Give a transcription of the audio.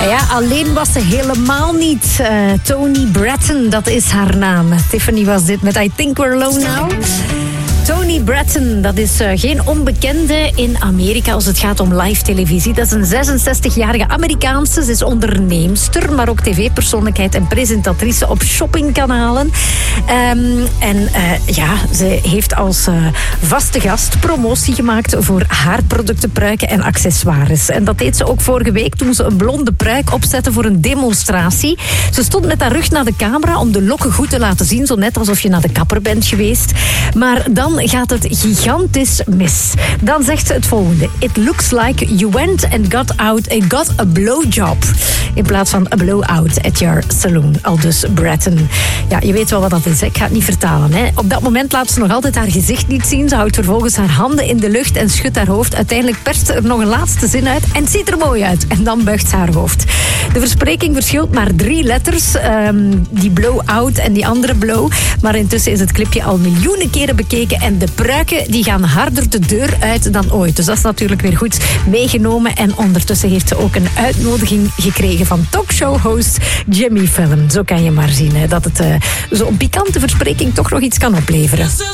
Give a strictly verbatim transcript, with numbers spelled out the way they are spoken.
Ja, alleen was ze helemaal niet. Uh, Toni Bratton, dat is haar naam. Tiffany was dit met I Think We're Alone Now. Toni Bratton, dat is uh, geen onbekende in Amerika als het gaat om live televisie. Dat is een zesenzestigjarige Amerikaanse. Ze is onderneemster, maar ook tv-persoonlijkheid en presentatrice op shoppingkanalen. Um, en uh, ja, ze heeft als uh, vaste gast promotie gemaakt voor haar producten, pruiken en accessoires. En dat deed ze ook vorige week toen ze een blonde pruik opzette voor een demonstratie. Ze stond met haar rug naar de camera om de lokken goed te laten zien, zo net alsof je naar de kapper bent geweest. Maar dan gaat het gigantisch mis. Dan zegt ze het volgende. It looks like you went and got out and got a blowjob. In plaats van a blowout at your saloon. Aldus Bratton. Ja, je weet wel wat dat is. Hè? Ik ga het niet vertalen. Hè? Op dat moment laat ze nog altijd haar gezicht niet zien. Ze houdt vervolgens haar handen in de lucht en schudt haar hoofd. Uiteindelijk perst er nog een laatste zin uit en het ziet er mooi uit. En dan buigt ze haar hoofd. De verspreking verschilt maar drie letters. Um, die blowout en die andere blow. Maar intussen is het clipje al miljoenen keren bekeken. En de pruiken die gaan harder de deur uit dan ooit. Dus dat is natuurlijk weer goed meegenomen. En ondertussen heeft ze ook een uitnodiging gekregen van talkshow-host Jimmy Fallon. Zo kan je maar zien hè, dat het uh, zo'n pikante verspreking toch nog iets kan opleveren.